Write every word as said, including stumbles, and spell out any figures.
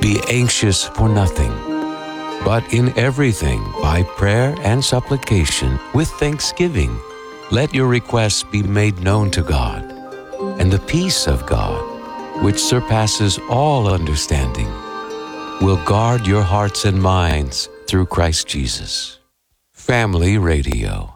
Be anxious for nothing, but in everything, by prayer and supplication, with thanksgiving, let your requests be made known to God. And the peace of God, which surpasses all understanding, will guard your hearts and minds through Christ Jesus. Family Radio.